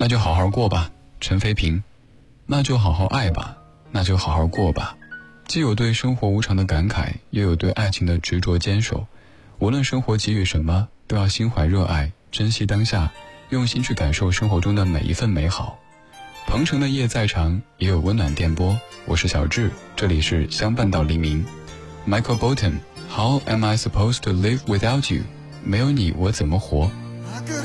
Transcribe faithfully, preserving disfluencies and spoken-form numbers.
那就好好过吧。陈飞平，那就好好爱吧，那就好好过吧。既有对生活无常的感慨，又有对爱情的执着坚守。无论生活给予什么，都要心怀热爱，珍惜当下，用心去感受生活中的每一份美好。鹏程的夜再长，也有温暖电波。我是小智，这里是相伴到黎明。 Michael Bolton， How am I supposed to live without you？ 没有你我怎么活？